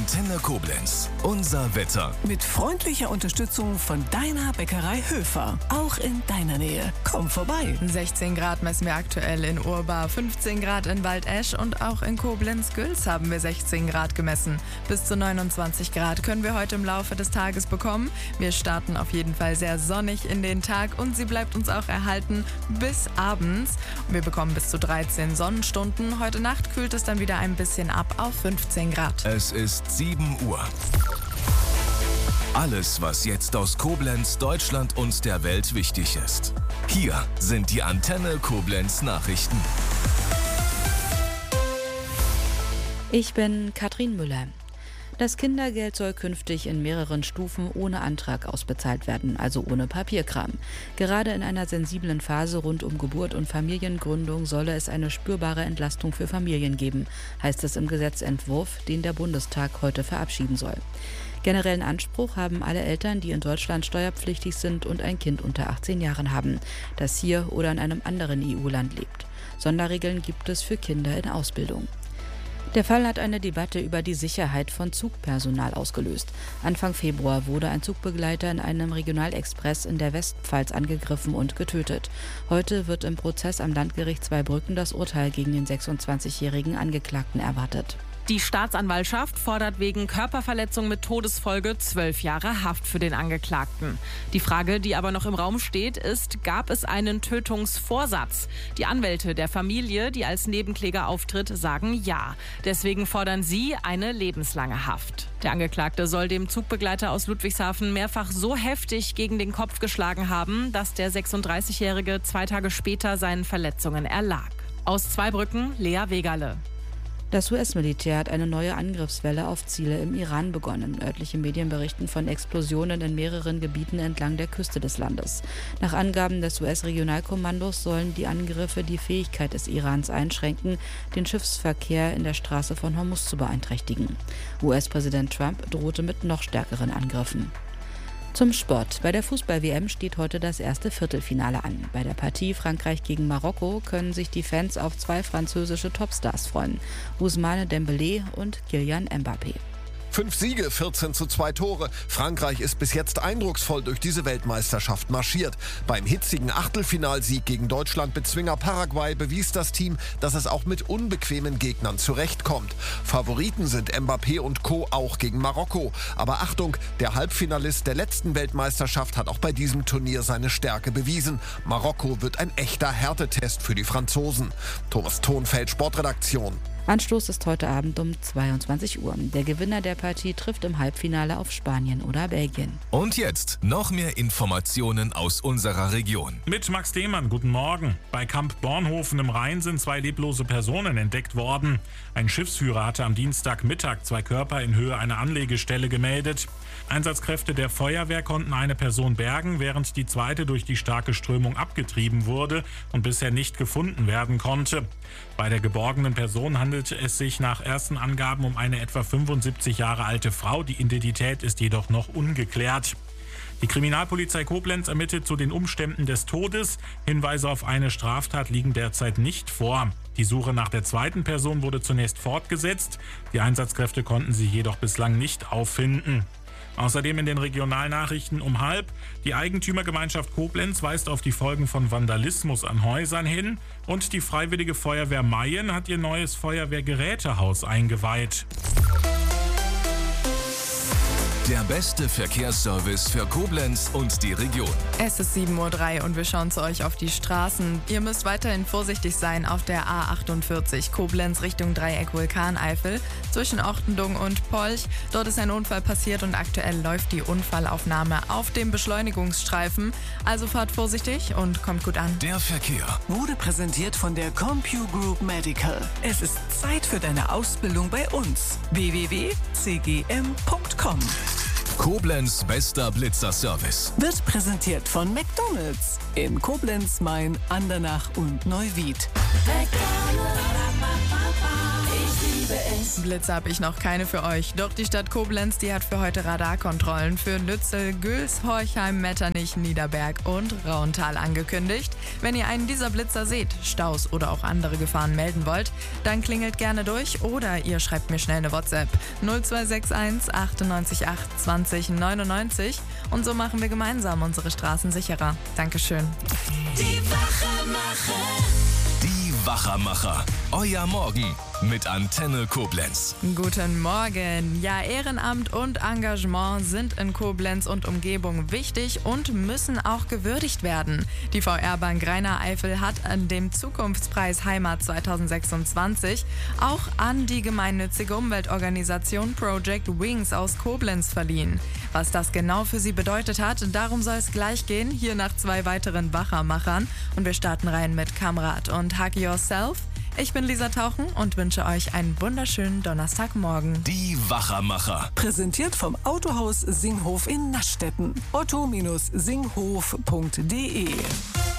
Antenne Koblenz. Unser Wetter. Mit freundlicher Unterstützung von deiner Bäckerei Höfer. Auch in deiner Nähe. Komm vorbei. 16 Grad messen wir aktuell in Urbar, 15 Grad in Waldesch und auch in Koblenz-Güls haben wir 16 Grad gemessen. Bis zu 29 Grad können wir heute im Laufe des Tages bekommen. Wir starten auf jeden Fall sehr sonnig in den Tag und sie bleibt uns auch erhalten bis abends. Wir bekommen bis zu 13 Sonnenstunden. Heute Nacht kühlt es dann wieder ein bisschen ab auf 15 Grad. Es ist 7 Uhr. Alles, was jetzt aus Koblenz, Deutschland und der Welt wichtig ist. Hier sind die Antenne Koblenz Nachrichten. Ich bin Katrin Müller. Das Kindergeld soll künftig in mehreren Stufen ohne Antrag ausbezahlt werden, also ohne Papierkram. Gerade in einer sensiblen Phase rund um Geburt und Familiengründung solle es eine spürbare Entlastung für Familien geben, heißt es im Gesetzentwurf, den der Bundestag heute verabschieden soll. Generellen Anspruch haben alle Eltern, die in Deutschland steuerpflichtig sind und ein Kind unter 18 Jahren haben, das hier oder in einem anderen EU-Land lebt. Sonderregeln gibt es für Kinder in Ausbildung. Der Fall hat eine Debatte über die Sicherheit von Zugpersonal ausgelöst. Anfang Februar wurde ein Zugbegleiter in einem Regionalexpress in der Westpfalz angegriffen und getötet. Heute wird im Prozess am Landgericht Zweibrücken das Urteil gegen den 26-jährigen Angeklagten erwartet. Die Staatsanwaltschaft fordert wegen Körperverletzung mit Todesfolge 12 Jahre Haft für den Angeklagten. Die Frage, die aber noch im Raum steht, ist, gab es einen Tötungsvorsatz? Die Anwälte der Familie, die als Nebenkläger auftritt, sagen ja. Deswegen fordern sie eine lebenslange Haft. Der Angeklagte soll dem Zugbegleiter aus Ludwigshafen mehrfach so heftig gegen den Kopf geschlagen haben, dass der 36-Jährige 2 Tage später seinen Verletzungen erlag. Aus Zweibrücken, Lea Wegerle. Das US-Militär hat eine neue Angriffswelle auf Ziele im Iran begonnen. Örtliche Medien berichten von Explosionen in mehreren Gebieten entlang der Küste des Landes. Nach Angaben des US-Regionalkommandos sollen die Angriffe die Fähigkeit des Irans einschränken, den Schiffsverkehr in der Straße von Hormuz zu beeinträchtigen. US-Präsident Trump drohte mit noch stärkeren Angriffen. Zum Sport. Bei der Fußball-WM steht heute das erste Viertelfinale an. Bei der Partie Frankreich gegen Marokko können sich die Fans auf 2 französische Topstars freuen. Ousmane Dembélé und Kylian Mbappé. 5 Siege, 14:2 Tore. Frankreich ist bis jetzt eindrucksvoll durch diese Weltmeisterschaft marschiert. Beim hitzigen Achtelfinalsieg gegen Deutschland mit Zwinger Paraguay bewies das Team, dass es auch mit unbequemen Gegnern zurechtkommt. Favoriten sind Mbappé und Co. auch gegen Marokko. Aber Achtung, der Halbfinalist der letzten Weltmeisterschaft hat auch bei diesem Turnier seine Stärke bewiesen. Marokko wird ein echter Härtetest für die Franzosen. Thomas Thonfeld, Sportredaktion. Anstoß ist heute Abend um 22 Uhr. Der Gewinner der Partie trifft im Halbfinale auf Spanien oder Belgien. Und jetzt noch mehr Informationen aus unserer Region. Mit Max Demann, guten Morgen. Bei Kamp Bornhofen im Rhein sind 2 leblose Personen entdeckt worden. Ein Schiffsführer hatte am Dienstagmittag 2 Körper in Höhe einer Anlegestelle gemeldet. Einsatzkräfte der Feuerwehr konnten eine Person bergen, während die zweite durch die starke Strömung abgetrieben wurde und bisher nicht gefunden werden konnte. Bei der geborgenen Person handelt es sich nach ersten Angaben um eine etwa 75 Jahre alte Frau. Die Identität ist jedoch noch ungeklärt. Die Kriminalpolizei Koblenz ermittelt zu den Umständen des Todes. Hinweise auf eine Straftat liegen derzeit nicht vor. Die Suche nach der zweiten Person wurde zunächst fortgesetzt. Die Einsatzkräfte konnten sie jedoch bislang nicht auffinden. Außerdem in den Regionalnachrichten um 12:30. Die Eigentümergemeinschaft Koblenz weist auf die Folgen von Vandalismus an Häusern hin und die Freiwillige Feuerwehr Mayen hat ihr neues Feuerwehrgerätehaus eingeweiht. Der beste Verkehrsservice für Koblenz und die Region. Es ist 7:03 Uhr und wir schauen zu euch auf die Straßen. Ihr müsst weiterhin vorsichtig sein auf der A48 Koblenz Richtung Dreieck Vulkaneifel zwischen Ortendung und Polch. Dort ist ein Unfall passiert und aktuell läuft die Unfallaufnahme auf dem Beschleunigungsstreifen. Also fahrt vorsichtig und kommt gut an. Der Verkehr Wurde präsentiert von der CompuGroup Medical. Es ist Zeit für deine Ausbildung bei uns. www.cgm.com. Koblenz bester Blitzerservice. Wird präsentiert von McDonald's in Koblenz, Main, Andernach und Neuwied. McDonald's, ich liebe es. Blitze habe ich noch keine für euch. Doch die Stadt Koblenz, die hat für heute Radarkontrollen für Lützel, Güls, Horchheim, Metternich, Niederberg und Rauental angekündigt. Wenn ihr einen dieser Blitzer seht, Staus oder auch andere Gefahren melden wollt, dann klingelt gerne durch oder ihr schreibt mir schnell eine WhatsApp 0261 98 8 20 99 und so machen wir gemeinsam unsere Straßen sicherer. Dankeschön. Die Wachermacher. Euer Morgen mit Antenne Koblenz. Guten Morgen. Ja, Ehrenamt und Engagement sind in Koblenz und Umgebung wichtig und müssen auch gewürdigt werden. Die VR-Bank Rhein-Eifel hat an dem Zukunftspreis Heimat 2026 auch an die gemeinnützige Umweltorganisation Project Wings aus Koblenz verliehen. Was das genau für sie bedeutet hat, darum soll es gleich gehen, hier nach 2 weiteren Wachermachern. Und wir starten rein mit Kamrat und Hug Yourself. Ich bin Lisa Tauchen und wünsche euch einen wunderschönen Donnerstagmorgen. Die Wachermacher. Präsentiert vom Autohaus Singhof in Naschstetten. otto-singhof.de